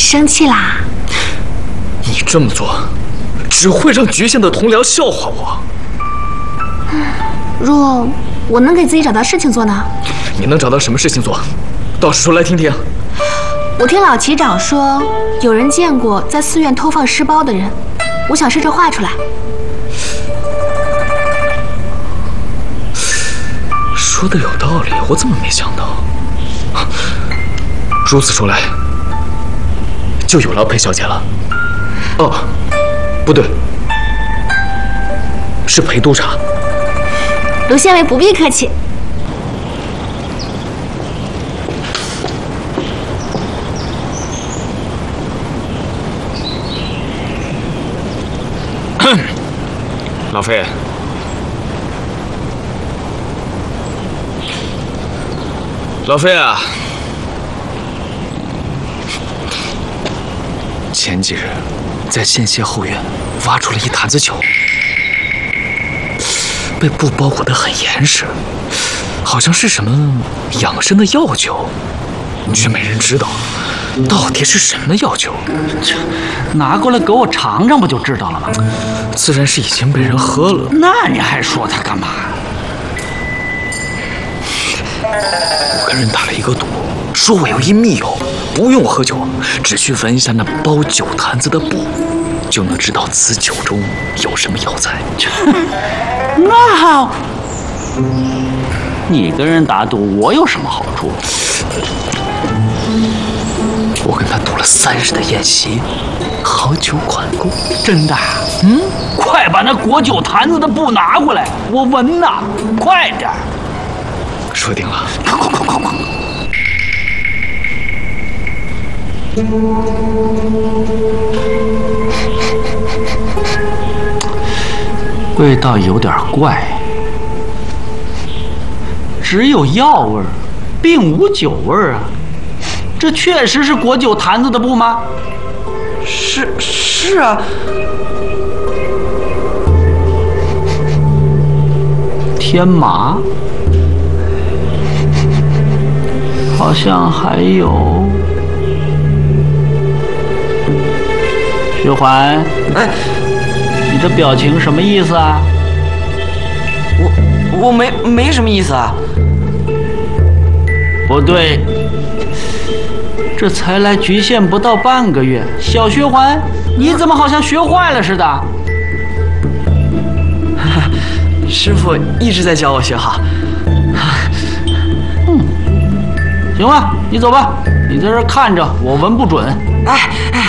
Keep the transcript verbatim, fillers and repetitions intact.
生气啦？ 你这么做，只会让局县的同僚笑话我。 若我能给自己找到事情做呢？ 你能找到什么事情做？倒是说来听听。 我听老齐长说，有人见过在寺院偷放尸包的人，我想试着画出来。 说的有道理，我怎么没想到？如此说来，就有劳裴小姐了。哦，不对，是裴督察。 卢县尉不必客气。 老费，老费啊，前几日在县县后院挖出了一坛子酒，被布包裹得很严实，好像是什么养生的药酒，却没人知道到底是什么药酒。 这拿过来给我尝尝不就知道了吗？ 自然是已经被人喝了。 那你还说他干嘛？ 我跟人打了一个赌，说我有一密友，不用喝酒，只需闻一下那包酒坛子的布，就能知道此酒中有什么药材。 那好，你跟人打赌，我有什么好处？ 我跟他赌了三日的宴席，好酒款顾。 真的？嗯，快把那裹酒坛子的布拿过来，我闻呐，快点！ 说定了。 快快快快快！味道有点怪，只有药味儿，并无酒味儿啊。这确实是裹酒坛子的布吗？ 是是啊。 天麻，好像还有徐环。 哎， 你这表情什么意思啊？ 我我没没什么意思啊。 不对。这才来局县不到半个月，小薛环，你怎么好像学坏了似的？ 师傅一直在教我学好。 嗯，行了，你走吧，你在这看着，我闻不准。 哎哎。